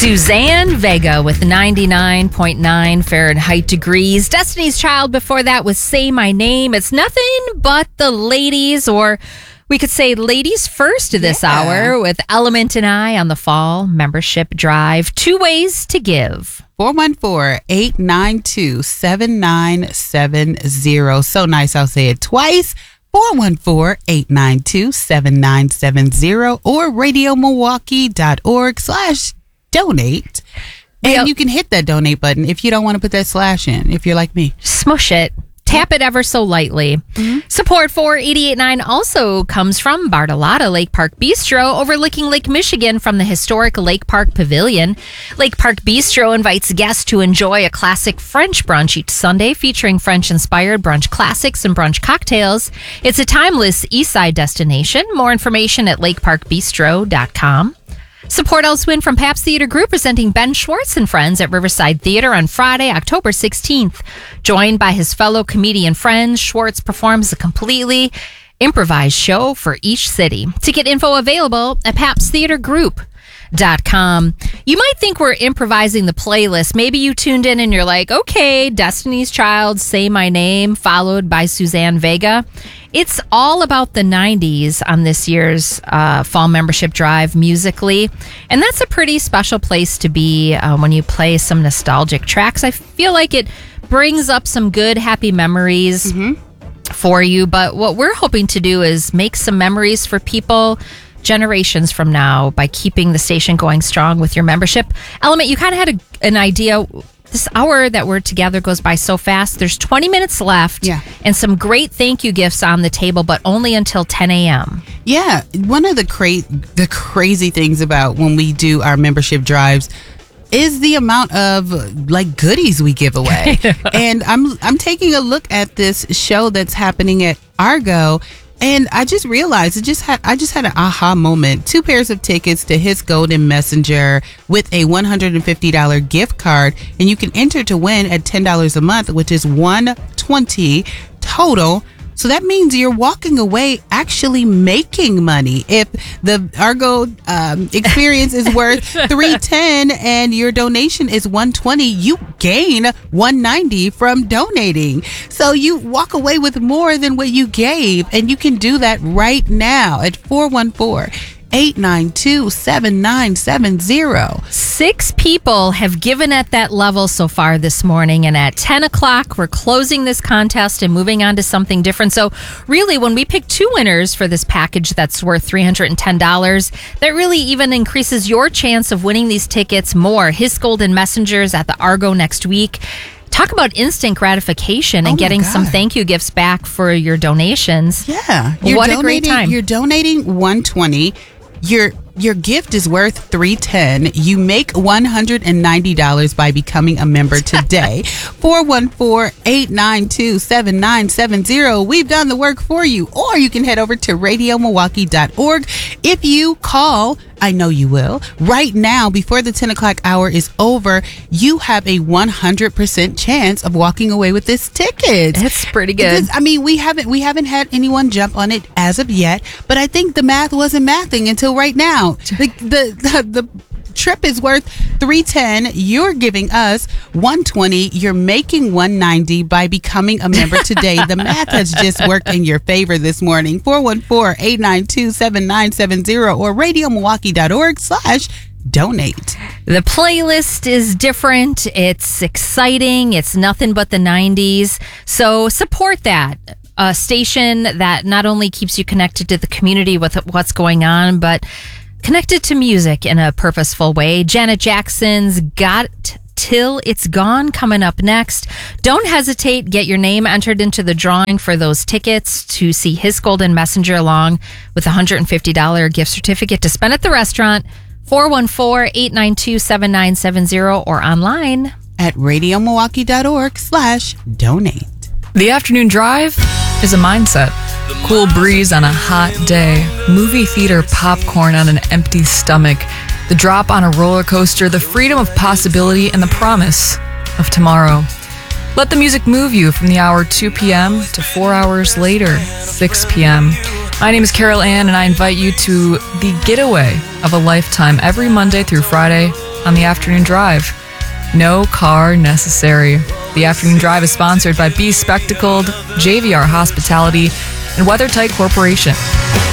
Suzanne Vega with 99.9 Fahrenheit degrees. Destiny's Child before that was Say My Name. It's nothing but the ladies, or we could say ladies first this hour with Element and I on the fall membership drive. 2 ways to give. 414-892-7970. So nice, I'll say it twice. 414-892-7970 or radiomilwaukee.org/donate. And you can hit that donate button if you don't want to put that slash in, if you're like me. Smush it. Tap it ever so lightly. Support for 88.9 also comes from Bartolotta Lake Park Bistro, overlooking Lake Michigan from the historic Lake Park Pavilion. Lake Park Bistro invites guests to enjoy a classic French brunch each Sunday, featuring French-inspired brunch classics and brunch cocktails. It's a timeless Eastside destination. More information at lakeparkbistro.com. Support else win from Pabst Theater Group, presenting Ben Schwartz and Friends at Riverside Theater on Friday, October 16th. Joined by his fellow comedian friends, Schwartz performs a completely improvised show for each city. Ticket info available at pabsttheatergroup.com. You might think we're improvising the playlist. Maybe you tuned in and you're like, okay, Destiny's Child, Say My Name, followed by Suzanne Vega. It's all about the 90s on this year's fall membership drive musically. And that's a pretty special place to be when you play some nostalgic tracks. I feel like it brings up some good, happy memories for you. But what we're hoping to do is make some memories for people generations from now by keeping the station going strong with your membership. Element, you kind of had an idea. This hour that we're together goes by so fast. There's 20 minutes left and some great thank you gifts on the table, but only until 10 a.m. Yeah, one of the crazy things about when we do our membership drives is the amount of like goodies we give away. And I'm taking a look at this show that's happening at Argo. And I just realized I just had an aha moment. 2 pairs of tickets to His Golden Messenger with a $150 gift card. And you can enter to win at $10 a month, which is $120 total. So that means you're walking away actually making money. If the Argo experience is worth $310 and your donation is $120, you gain $190 from donating. So you walk away with more than what you gave, and you can do that right now at 414-892-7970. 6 people have given at that level so far this morning, and at 10 o'clock, we're closing this contest and moving on to something different. So really, when we pick 2 winners for this package that's worth $310, that really even increases your chance of winning these tickets more. His Golden Messengers at the Argo next week. Talk about instant gratification and getting some thank you gifts back for your donations. Yeah. What a great time. You're donating $120. Your gift is worth $310. You make $190 by becoming a member today. 414-892-7970. We've done the work for you. Or you can head over to radiomilwaukee.org. If you call, I know you will, right now before the 10 o'clock hour is over, you have a 100% chance of walking away with this ticket. That's pretty good. Because, I mean, we haven't had anyone jump on it as of yet, but I think the math wasn't mathing until right now. The trip is worth $310. You're giving us $120. You're making $190 by becoming a member today. The math has just worked in your favor this morning. 414-892-7970 or radiomilwaukee.org/donate. The playlist is different. It's exciting. It's nothing but the 90s. So support that. A station that not only keeps you connected to the community with what's going on, but connected to music in a purposeful way. Janet Jackson's Got Till It's Gone coming up next. Don't hesitate. Get your name entered into the drawing for those tickets to see His Golden Messenger along with a $150 gift certificate to spend at the restaurant. 414-892-7970 or online at radiomilwaukee.org/donate. The afternoon drive is a mindset. Cool breeze on a hot day, movie theater popcorn on an empty stomach, the drop on a roller coaster, the freedom of possibility, and the promise of tomorrow. Let the music move you from the hour 2 p.m. to 4 hours later, 6 p.m. My name is Carol Ann, and I invite you to the getaway of a lifetime every Monday through Friday on the Afternoon Drive. No car necessary. The Afternoon Drive is sponsored by Be Spectacled, JVR Hospitality, and WeatherTight Corporation.